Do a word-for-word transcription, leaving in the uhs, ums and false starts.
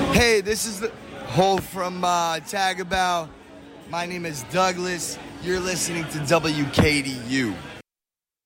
Hey, this is the Hole from uh, Tagabow. My name is Douglas. You're listening to W K D U.